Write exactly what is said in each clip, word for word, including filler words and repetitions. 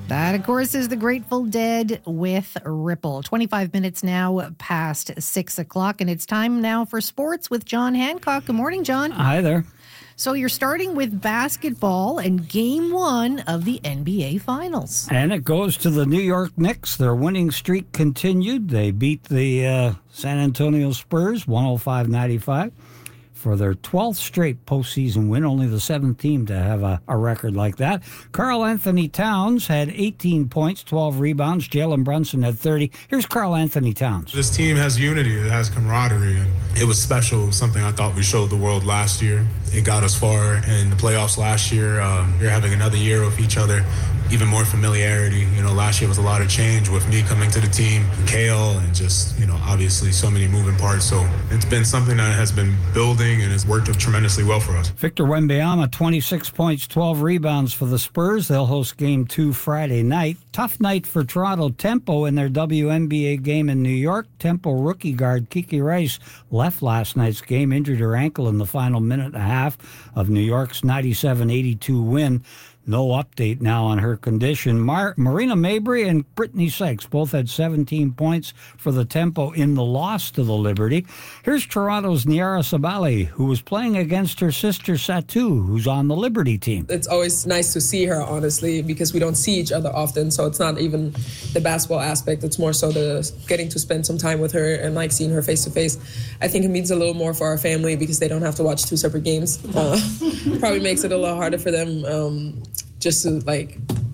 That, of course, is the Grateful Dead with Ripple. twenty-five minutes now past six o'clock, and it's time now for sports with John Hancock. Good morning, John. Hi there. So you're starting with basketball and game one of the N B A Finals. And it goes to the New York Knicks. Their winning streak continued. They beat the uh, San Antonio Spurs one oh five ninety-five. For their twelfth straight postseason win, only the seventh team to have a, a record like that. Karl Anthony Towns had eighteen points, twelve rebounds. Jalen Brunson had thirty. Here's Karl Anthony Towns. This team has unity. It has camaraderie. And it was special. It was something I thought we showed the world last year. It got us far in the playoffs last year. Um, we're having another year with each other. Even more familiarity. You know, last year was a lot of change with me coming to the team, Kale, and just, you know, obviously so many moving parts. So it's been something that has been building and has worked tremendously well for us. Victor Wembanyama, twenty-six points, twelve rebounds for the Spurs. They'll host game two Friday night. Tough night for Toronto Tempo in their W N B A game in New York. Tempo rookie guard Kiki Rice left last night's game, injured her ankle in the final minute and a half of New York's ninety-seven eighty-two win. No update now on her condition. Mar- Marina Mabry and Brittany Sykes both had seventeen points for the Tempo in the loss to the Liberty. Here's Toronto's Nyara Sabali, who was playing against her sister Satu, who's on the Liberty team. It's always nice to see her, honestly, because we don't see each other often, so it's not even the basketball aspect. It's more so the getting to spend some time with her and like seeing her face to face. I think it means a little more for our family because they don't have to watch two separate games. Uh, probably makes it a little harder for them. Um, just to like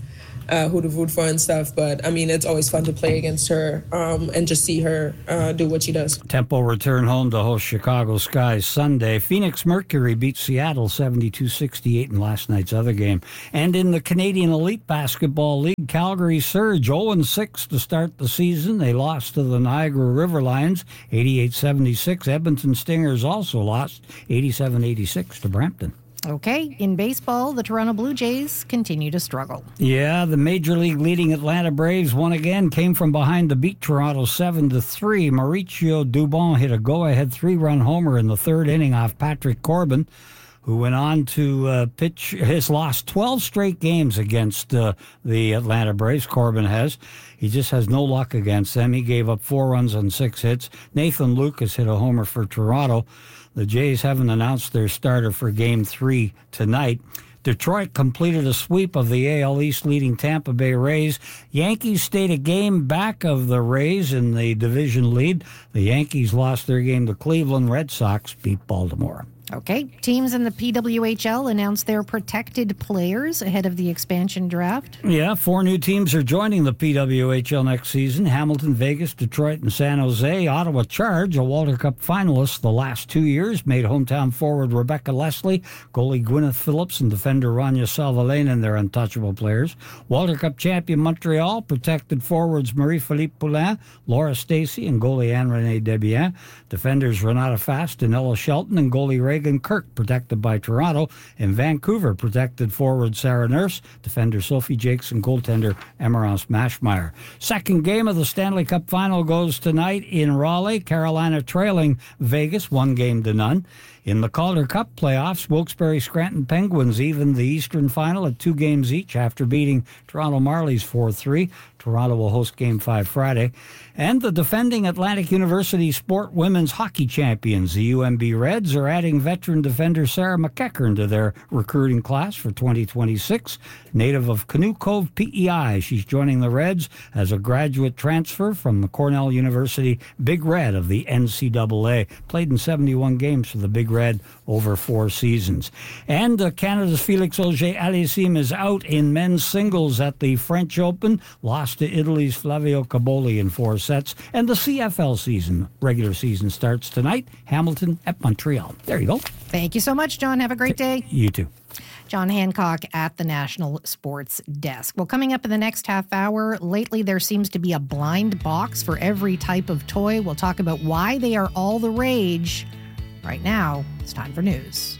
uh, who to root for and stuff. But, I mean, it's always fun to play against her um, and just see her uh, do what she does. Tempo return home to host Chicago Sky Sunday. Phoenix Mercury beat Seattle seventy-two sixty-eight in last night's other game. And in the Canadian Elite Basketball League, Calgary Surge oh and six to start the season. They lost to the Niagara River Lions eighty-eight seventy-six. Edmonton Stingers also lost eighty-seven eighty-six to Brampton. Okay, in baseball, the Toronto Blue Jays continue to struggle. Yeah, the Major League leading Atlanta Braves won again, came from behind to beat Toronto seven to three. Mauricio Dubon hit a go-ahead three-run homer in the third inning off Patrick Corbin, who went on to uh, pitch his lost twelve straight games against uh, the Atlanta Braves. Corbin has. He just has no luck against them. He gave up four runs on six hits. Nathan Lucas hit a homer for Toronto. The Jays haven't announced their starter for Game three tonight. Detroit completed a sweep of the A L East leading Tampa Bay Rays. Yankees stayed a game back of the Rays in the division lead. The Yankees lost their game to Cleveland. Red Sox beat Baltimore. Okay, teams in the P W H L announced their protected players ahead of the expansion draft. Yeah, four new teams are joining the P W H L next season. Hamilton, Vegas, Detroit, and San Jose. Ottawa Charge, a Walter Cup finalist the last two years, made hometown forward Rebecca Leslie, goalie Gwyneth Phillips, and defender Rania Salvalainen their untouchable players. Walter Cup champion Montreal protected forwards Marie-Philippe Poulin, Laura Stacey, and goalie Anne-Renee Debian. Defenders Renata Fast and Ella Shelton, and goalie Reagan Kirk protected by Toronto. In Vancouver, protected forward Sarah Nurse, defender Sophie Jakes, and goaltender Emerance Mashmeyer. Second game of the Stanley Cup Final goes tonight in Raleigh. Carolina trailing Vegas one game to none. In the Calder Cup playoffs, Wilkes-Barre Scranton Penguins evened the Eastern Final at two games each after beating Toronto Marlies four three. Toronto will host Game five Friday. And the defending Atlantic University Sport Women's Hockey Champions, the U M B Reds, are adding veteran defender Sarah McEachern to their recruiting class for twenty twenty-six. Native of Canoe Cove, P E I, she's joining the Reds as a graduate transfer from the Cornell University Big Red of the N C double A. Played in seventy-one games for the Big Red over four seasons. And uh, Canada's Felix Auger-Aliassime is out in men's singles at the French Open. Lost to Italy's Flavio Caboli in four sets. And the C F L season, regular season, starts tonight. Hamilton at Montreal. There you go. Thank you so much, John. Have a great day. You too. John Hancock at the National Sports Desk. Well, coming up in the next half hour, lately there seems to be a blind box for every type of toy. We'll talk about why they are all the rage. Right now, it's time for news.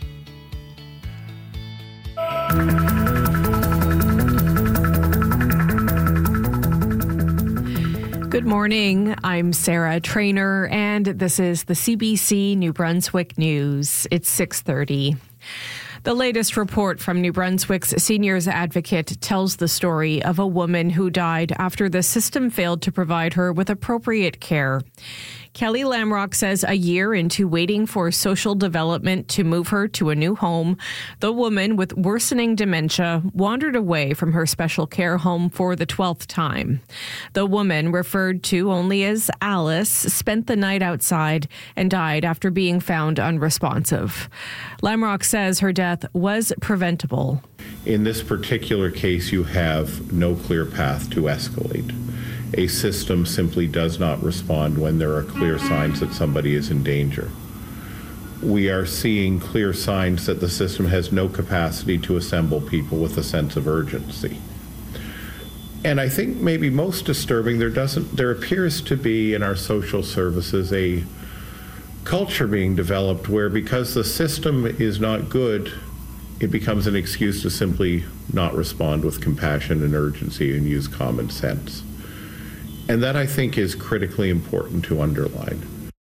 Good morning. I'm Sarah Trainer, and this is the C B C New Brunswick News. It's six thirty. The latest report from New Brunswick's Seniors Advocate tells the story of a woman who died after the system failed to provide her with appropriate care. Kelly Lamrock says a year into waiting for social development to move her to a new home, the woman with worsening dementia wandered away from her special care home for the twelfth time. The woman, referred to only as Alice, spent the night outside and died after being found unresponsive. Lamrock says her death was preventable. In this particular case, you have no clear path to escalate. A system simply does not respond when there are clear signs that somebody is in danger. We are seeing clear signs that the system has no capacity to assemble people with a sense of urgency. And I think maybe most disturbing, there doesn't, there appears to be in our social services a culture being developed where, because the system is not good, it becomes an excuse to simply not respond with compassion and urgency and use common sense. And that, I think, is critically important to underline.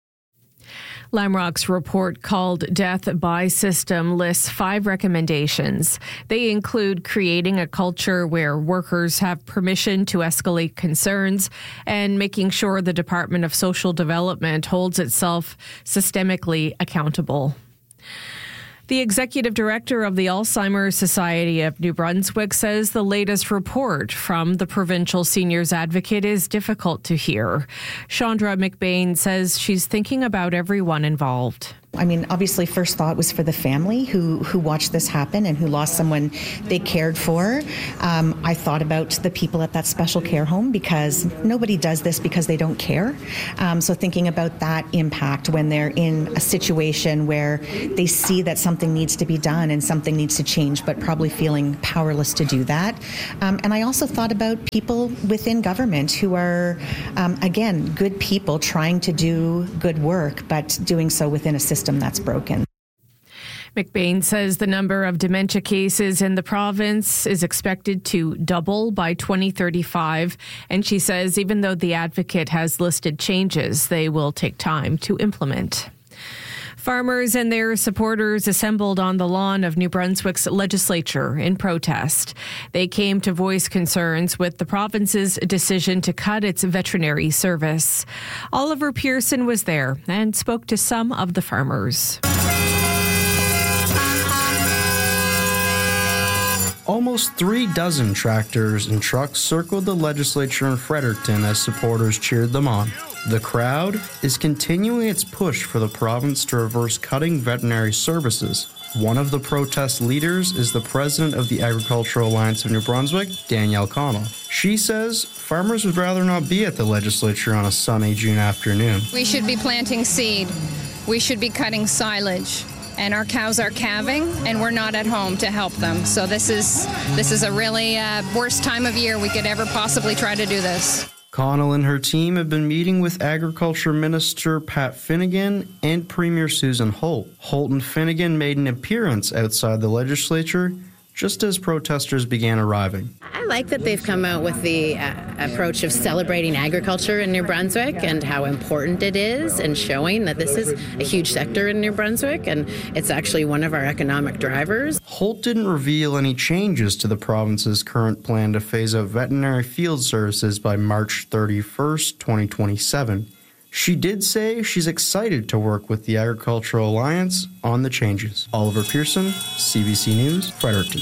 Lamrock's report, called Death by System, lists five recommendations. They include creating a culture where workers have permission to escalate concerns and making sure the Department of Social Development holds itself systemically accountable. The executive director of the Alzheimer's Society of New Brunswick says the latest report from the provincial seniors advocate is difficult to hear. Chandra McBain says she's thinking about everyone involved. I mean, obviously, first thought was for the family who, who watched this happen and who lost someone they cared for. Um, I thought about the people at that special care home, because nobody does this because they don't care. Um, so thinking about that impact when they're in a situation where they see that something needs to be done and something needs to change, but probably feeling powerless to do that. Um, and I also thought about people within government who are, um, again, good people trying to do good work, but doing so within a system that's broken. McBain says the number of dementia cases in the province is expected to double by twenty thirty-five. And she says even though the advocate has listed changes, they will take time to implement. Farmers and their supporters assembled on the lawn of New Brunswick's legislature in protest. They came to voice concerns with the province's decision to cut its veterinary service. Oliver Pearson was there and spoke to some of the farmers. Almost three dozen tractors and trucks circled the legislature in Fredericton as supporters cheered them on. The crowd is continuing its push for the province to reverse cutting veterinary services. One of the protest leaders is the president of the Agricultural Alliance of New Brunswick, Danielle Connell. She says farmers would rather not be at the legislature on a sunny June afternoon. We should be planting seed. We should be cutting silage. And our cows are calving, and we're not at home to help them. So this is this is a really uh, worst time of year we could ever possibly try to do this. Connell and her team have been meeting with Agriculture Minister Pat Finnegan and Premier Susan Holt. Holt and Finnegan made an appearance outside the legislature just as protesters began arriving. I like that they've come out with the uh, approach of celebrating agriculture in New Brunswick and how important it is, and showing that this is a huge sector in New Brunswick and it's actually one of our economic drivers. Holt didn't reveal any changes to the province's current plan to phase out veterinary field services by March thirty-first, twenty twenty-seven. She did say she's excited to work with the Agricultural Alliance on the changes. Oliver Pearson, C B C News, Fredericton.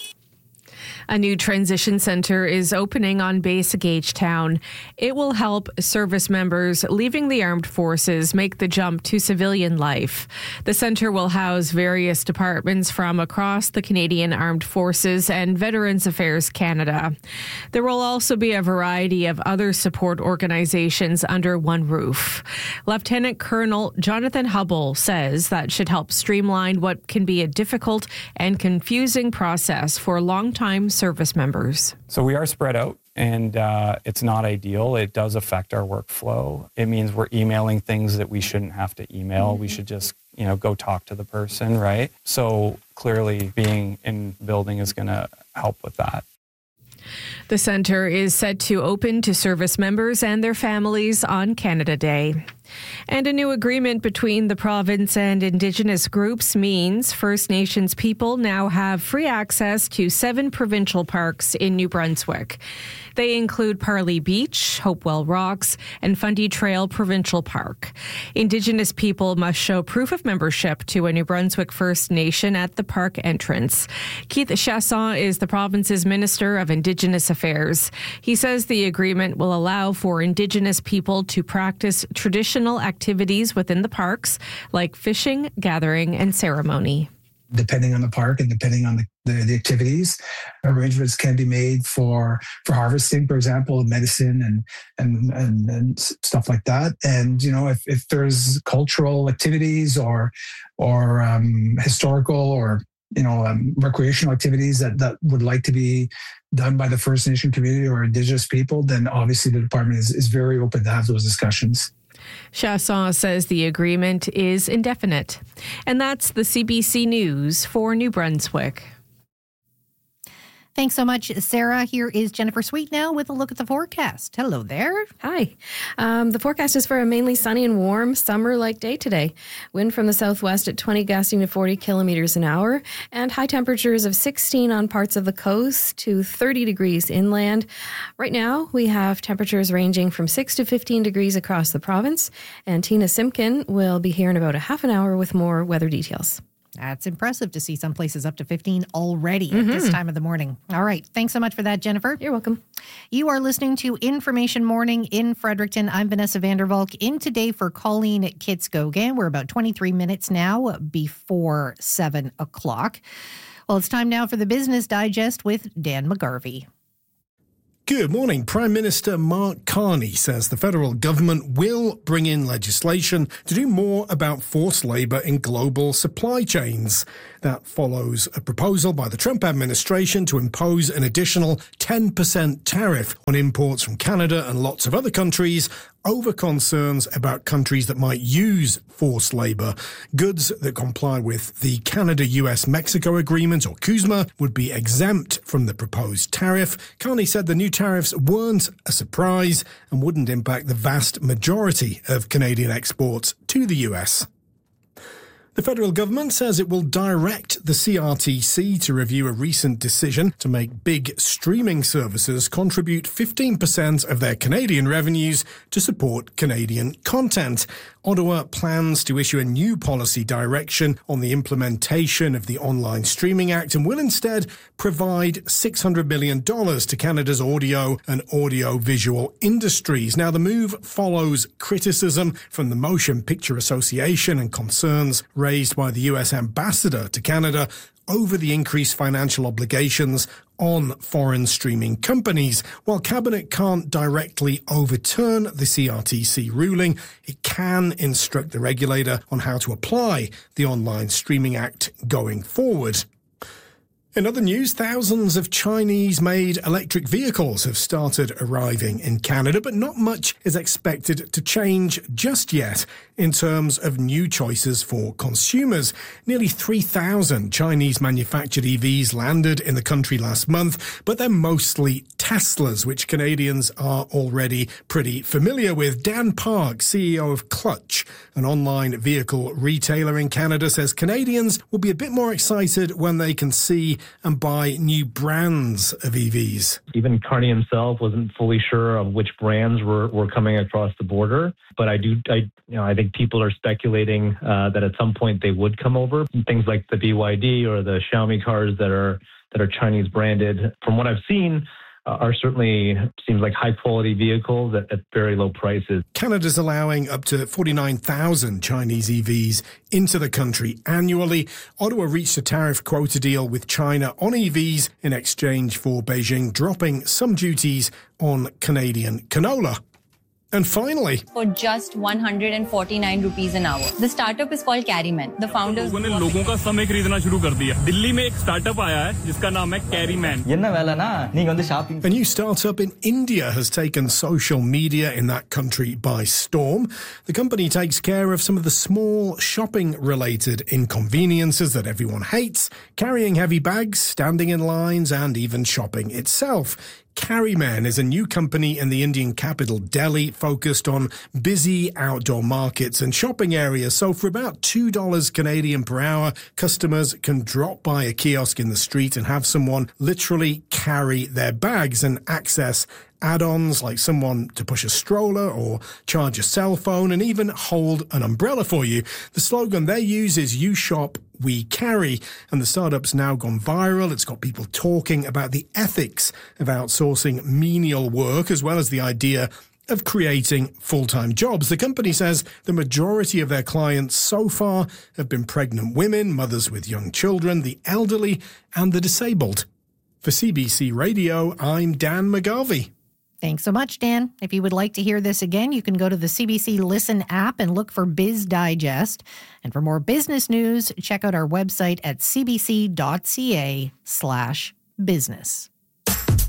A new transition center is opening on base Gagetown. It will help service members leaving the armed forces make the jump to civilian life. The center will house various departments from across the Canadian Armed Forces and Veterans Affairs Canada. There will also be a variety of other support organizations under one roof. Lieutenant Colonel Jonathan Hubble says that should help streamline what can be a difficult and confusing process for longtime service members. So we are spread out, and uh, it's not ideal. It does affect our workflow. It means we're emailing things that we shouldn't have to email. Mm-hmm. We should just, you know, go talk to the person, right? So clearly being in the building is going to help with that. The centre is set to open to service members and their families on Canada Day. And a new agreement between the province and Indigenous groups means First Nations people now have free access to seven provincial parks in New Brunswick. They include Parley Beach, Hopewell Rocks, and Fundy Trail Provincial Park. Indigenous people must show proof of membership to a New Brunswick First Nation at the park entrance. Keith Chasson is the province's Minister of Indigenous Affairs. He says the agreement will allow for Indigenous people to practice traditional activities within the parks, like fishing, gathering, and ceremony. Depending on the park and depending on the, the, the activities, arrangements can be made for for harvesting, for example, medicine and and and, and stuff like that. And you know, if, if there's cultural activities or or um, historical or you know um, recreational activities that that would like to be done by the First Nation community or Indigenous people, then obviously the department is, is very open to have those discussions. Chasson says the agreement is indefinite. And that's the C B C News for New Brunswick. Thanks so much, Sarah. Here is Jennifer Sweet now with a look at the forecast. Hello there. Hi. Um, the forecast is for a mainly sunny and warm summer-like day today. Wind from the southwest at twenty gusting to forty kilometers an hour, and high temperatures of sixteen on parts of the coast to thirty degrees inland. Right now, we have temperatures ranging from six to fifteen degrees across the province, and Tina Simpkin will be here in about a half an hour with more weather details. That's impressive to see some places up to fifteen already mm-hmm. at this time of the morning. All right. Thanks so much for that, Jennifer. You're welcome. You are listening to Information Morning in Fredericton. I'm Vanessa Vandervalk in today for Colleen Kitskogan. We're about twenty-three minutes now before seven o'clock. Well, it's time now for the Business Digest with Dan McGarvey. Good morning. Prime Minister Mark Carney says the federal government will bring in legislation to do more about forced labour in global supply chains. That follows a proposal by the Trump administration to impose an additional ten percent tariff on imports from Canada and lots of other countries over concerns about countries that might use forced labour. Goods that comply with the Canada-U S-Mexico Agreement, or CUSMA, would be exempt from the proposed tariff. Carney said the new tariffs weren't a surprise and wouldn't impact the vast majority of Canadian exports to the U S. The federal government says it will direct the C R T C to review a recent decision to make big streaming services contribute fifteen percent of their Canadian revenues to support Canadian content. Ottawa plans to issue a new policy direction on the implementation of the Online Streaming Act and will instead provide six hundred million dollars to Canada's audio and audio-visual industries. Now, the move follows criticism from the Motion Picture Association and concerns raised by the U S ambassador to Canada over the increased financial obligations on foreign streaming companies. While Cabinet can't directly overturn the C R T C ruling, it can instruct the regulator on how to apply the Online Streaming Act going forward. In other news, thousands of Chinese-made electric vehicles have started arriving in Canada, but not much is expected to change just yet in terms of new choices for consumers. Nearly three thousand Chinese-manufactured E Vs landed in the country last month, but they're mostly Teslas, which Canadians are already pretty familiar with. Dan Park, C E O of Clutch, an online vehicle retailer in Canada, says Canadians will be a bit more excited when they can see and buy new brands of E Vs. Even Carney himself wasn't fully sure of which brands were, were coming across the border. But I do, I, you know, I think people are speculating uh, that at some point they would come over. Things like the B Y D or the Xiaomi cars that are that are Chinese branded. From what I've seen, Uh, are certainly seems like high quality vehicles at, at very low prices. Canada's allowing up to forty-nine thousand Chinese E Vs into the country annually. Ottawa reached a tariff quota deal with China on E Vs in exchange for Beijing dropping some duties on Canadian canola. And finally, for just one hundred forty-nine rupees an hour. The startup is called Carryman. The founders लोगों ने लोगों का समय खरीदना शुरू कर दिया. दिल्ली में एक स्टार्टअप आया है जिसका नाम है Carryman. என்ன வேலைனா நீங்க வந்து shopping. A new startup in India has taken social media in that country by storm. The company takes care of some of the small shopping related inconveniences that everyone hates, carrying heavy bags, standing in lines and even shopping itself. Carrymen is a new company in the Indian capital Delhi focused on busy outdoor markets and shopping areas. So for about two dollars Canadian per hour, customers can drop by a kiosk in the street and have someone literally carry their bags and access add-ons like someone to push a stroller or charge a cell phone and even hold an umbrella for you. The slogan they use is "You shop, we carry," and the startup's now gone viral. It's got people talking about the ethics of outsourcing menial work as well as the idea of creating full-time jobs. The company says the majority of their clients so far have been pregnant women, mothers with young children, the elderly and the disabled. For C B C Radio, I'm Dan McGarvey. Thanks so much, Dan. If you would like to hear this again, you can go to the C B C Listen app and look for Biz Digest. And for more business news, check out our website at cbc.ca slash business.